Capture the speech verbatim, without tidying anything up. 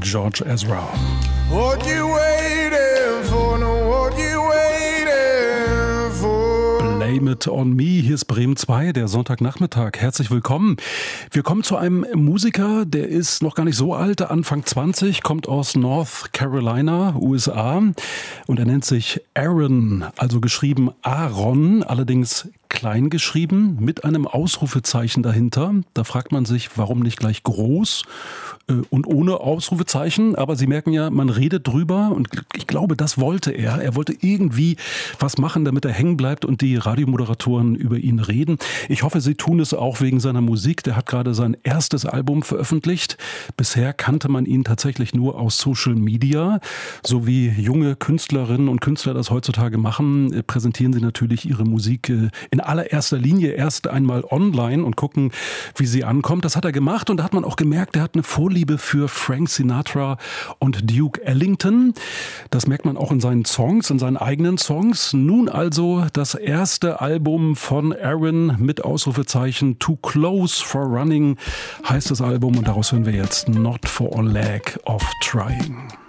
George Ezra. What you waiting for? No, what you waiting for? Blame It on Me. Hier ist Bremen zwei, der Sonntagnachmittag. Herzlich willkommen. Wir kommen zu einem Musiker, der ist noch gar nicht so alt, Anfang zwanzig, kommt aus North Carolina, U S A. Und er nennt sich Aaron, also geschrieben Aaron, allerdings klein geschrieben, mit einem Ausrufezeichen dahinter. Da fragt man sich, warum nicht gleich groß äh, und ohne Ausrufezeichen. Aber Sie merken ja, man redet drüber und ich glaube, das wollte er. Er wollte irgendwie was machen, damit er hängen bleibt und die Radiomoderatoren über ihn reden. Ich hoffe, Sie tun es auch wegen seiner Musik. Der hat gerade sein erstes Album veröffentlicht. Bisher kannte man ihn tatsächlich nur aus Social Media. So wie junge Künstlerinnen und Künstler das heutzutage machen, äh, präsentieren sie natürlich ihre Musik äh, in allererster Linie erst einmal online und gucken, wie sie ankommt. Das hat er gemacht und da hat man auch gemerkt, er hat eine Vorliebe für Frank Sinatra und Duke Ellington. Das merkt man auch in seinen Songs, in seinen eigenen Songs. Nun also das erste Album von Aaron mit Ausrufezeichen Too Close for Running heißt das Album und daraus hören wir jetzt Not for a Lack of Trying.